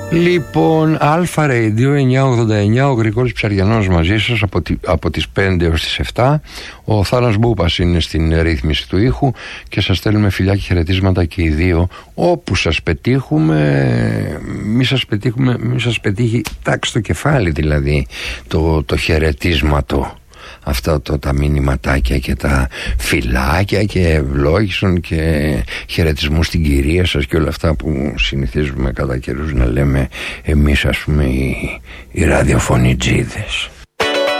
Λοιπόν, Αλφα Radio 989, ο Γρηγόρης Ψαριανός μαζί σας από τις 5 έως τις 7. Ο Θάνος Μπούπας είναι στην ρύθμιση του ήχου και σας στέλνουμε φιλιά και χαιρετίσματα και οι δύο. Όπου σας πετύχουμε, μη σας πετύχει τάξη στο κεφάλι, δηλαδή το χαιρετίσματο. Αυτά τα μηνυματάκια και τα φιλάκια και ευλόγησον και χαιρετισμού στην κυρία σας και όλα αυτά που συνηθίζουμε κατά καιρούς να λέμε εμείς, ας πούμε, οι ραδιοφωνιτζίδες.